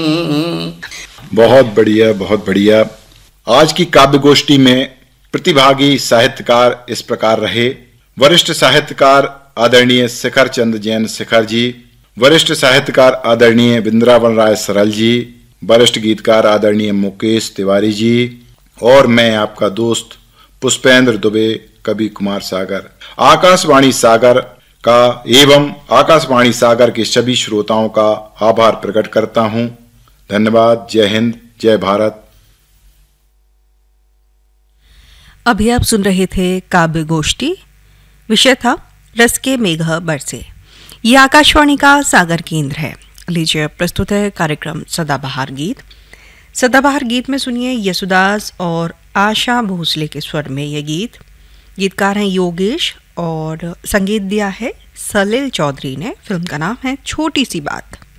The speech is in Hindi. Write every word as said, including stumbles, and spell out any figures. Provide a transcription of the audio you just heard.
बहुत बढ़िया, बहुत बढ़िया। आज की काव्य गोष्ठी में प्रतिभागी साहित्यकार इस प्रकार रहे: वरिष्ठ साहित्यकार आदरणीय शिखर चंद जैन शिखर जी, वरिष्ठ साहित्यकार आदरणीय वृंदावन राय सरल जी, वरिष्ठ गीतकार आदरणीय मुकेश तिवारी जी, और मैं आपका दोस्त पुष्पेंद्र दुबे, कवि कुमार सागर। आकाशवाणी सागर का एवं आकाशवाणी सागर के सभी श्रोताओं का आभार प्रकट करता हूं। धन्यवाद। जय हिंद, जय भारत। अभी आप सुन रहे थे काव्य गोष्ठी। विषय था रस के मेघ बरसे। ये आकाशवाणी का सागर केंद्र है। लीजिए प्रस्तुत है कार्यक्रम सदाबहार गीत। सदाबहार गीत में सुनिए यसुदास और आशा भोसले के स्वर में यह गीत। गीतकार हैं योगेश और संगीत दिया है सलील चौधरी ने। फिल्म का नाम है छोटी सी बात।